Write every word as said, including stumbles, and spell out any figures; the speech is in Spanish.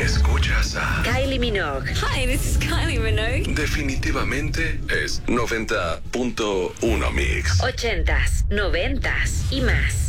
escuchas a Kylie Minogue. Hi, this is Kylie Minogue. Definitivamente es noventa punto uno Mix. Ochentas, noventas y más.